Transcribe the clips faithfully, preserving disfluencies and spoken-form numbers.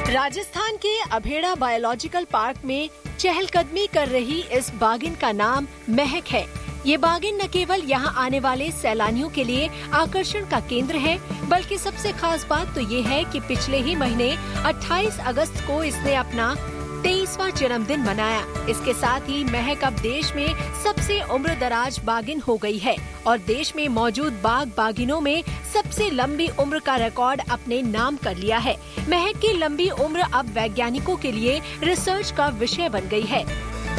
राजस्थान के Abheda biological park में चहलकदमी कर रही इस बाघिन का नाम महक है। ये बाघिन न केवल यहाँ आने वाले सैलानियों के लिए आकर्षण का केंद्र है, बल्कि सबसे खास बात तो ये है कि पिछले ही महीने अट्ठाईस अगस्त को इसने अपना तेईसवां जन्मदिन मनाया। इसके साथ ही महक अब देश में सबसे उम्रदराज बाघिन हो गई है और देश में मौजूद बाघ बाघिनों में सबसे लंबी उम्र का रिकॉर्ड अपने नाम कर लिया है। महक की लंबी उम्र अब वैज्ञानिकों के लिए रिसर्च का विषय बन गई है।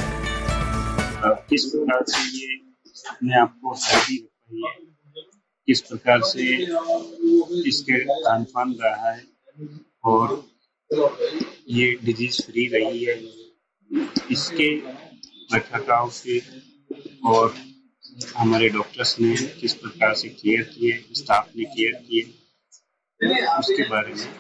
किस प्रकार से ये अपने आप को हेल्दी रख रही है, किस प्रकार से इसके खान पान रहा है और ये डिजीज फ्री रही है, इसके रखरखाव से और हमारे डॉक्टर्स ने किस प्रकार से केयर किए, स्टाफ ने केयर किए, उसके बारे में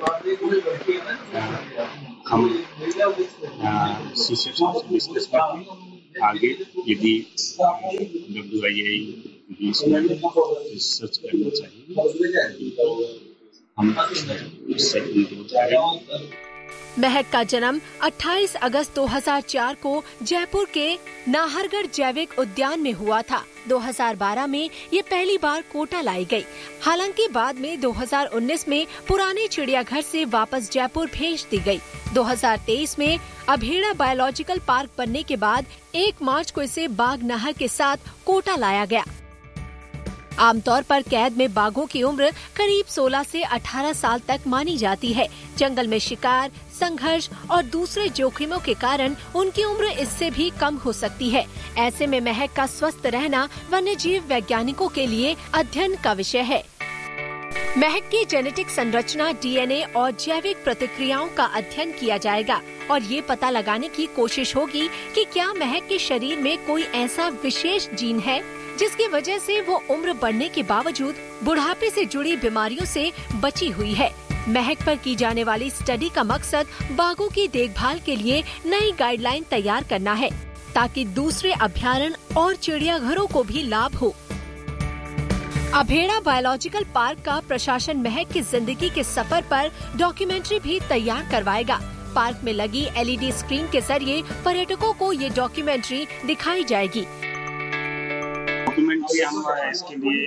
हम शीर्षक से डिस्कस करके आगे यदि डब्ल्यू आई आई इसमें रिसर्च करना चाहिए तो हम इससे इंक्लूड करेंगे। महक का जन्म अट्ठाईस अगस्त दो हज़ार चार को जयपुर के नाहरगढ़ जैविक उद्यान में हुआ था। दो हज़ार बारह में ये पहली बार कोटा लाई गई। हालांकि बाद में दो हज़ार उन्नीस में पुराने चिड़ियाघर से वापस जयपुर भेज दी गई। दो हज़ार तेईस में अभेड़ा बायोलॉजिकल पार्क बनने के बाद एक मार्च को इसे बाघ नहर के साथ कोटा लाया गया। आमतौर पर कैद में बाघों की उम्र करीब सोलह से अठारह साल तक मानी जाती है। जंगल में शिकार, संघर्ष और दूसरे जोखिमों के कारण उनकी उम्र इससे भी कम हो सकती है। ऐसे में महक का स्वस्थ रहना वन्यजीव वैज्ञानिकों के लिए अध्ययन का विषय है। महक की जेनेटिक संरचना, डी एन ए और जैविक प्रतिक्रियाओं का अध्ययन किया जाएगा और ये पता लगाने की कोशिश होगी कि क्या महक के शरीर में कोई ऐसा विशेष जीन है जिसकी वजह से वो उम्र बढ़ने के बावजूद बुढ़ापे से जुड़ी बीमारियों से बची हुई है। महक पर की जाने वाली स्टडी का मकसद बाघों की देखभाल के लिए नई गाइडलाइन तैयार करना है ताकि दूसरे अभयारण्य और चिड़ियाघरों को भी लाभ हो। अभेड़ा बायोलॉजिकल पार्क का प्रशासन महक की जिंदगी के सफर पर डॉक्यूमेंट्री भी तैयार करवाएगा। पार्क में लगी एल ई डी स्क्रीन के जरिए पर्यटकों को ये डॉक्यूमेंट्री दिखाई जाएगी। डॉक्यूमेंट्री हम इसके लिए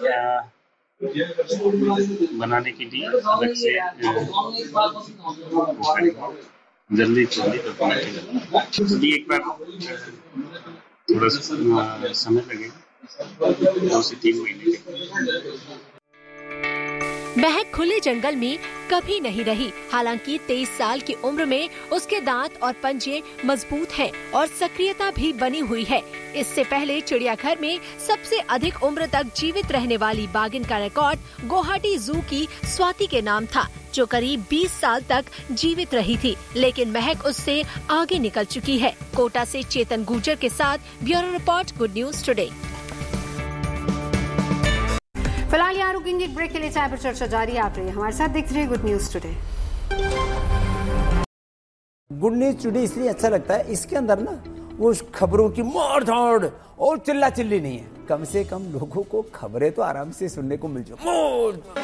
बनाने के लिए अलग से जल्दी जल्दी डॉक्यूमेंट्री एक बार थोड़ा सा समय लगेगा, दो से तीन महीने के। महक खुले जंगल में कभी नहीं रही। हालांकि तेईस साल की उम्र में उसके दांत और पंजे मजबूत हैं और सक्रियता भी बनी हुई है। इससे पहले चिड़ियाघर में सबसे अधिक उम्र तक जीवित रहने वाली बाघिन का रिकॉर्ड गुवाहाटी जू की स्वाति के नाम था, जो करीब बीस साल तक जीवित रही थी। लेकिन महक उससे आगे निकल चुकी है। कोटा से चेतन गुर्जर के साथ bureau report, good news today. फिलहाल यहाँ रुकेंगे, एक ब्रेक के लिए चाय पर चर्चा जारी। आप रहिए हमारे साथ, देखते रहिए good news today. Good news today इसलिए अच्छा लगता है, इसके अंदर ना वो खबरों की मार धाड़ और चिल्ला चिल्ली नहीं है। कम से कम लोगों को खबरें तो आराम से सुनने को मिल जाए।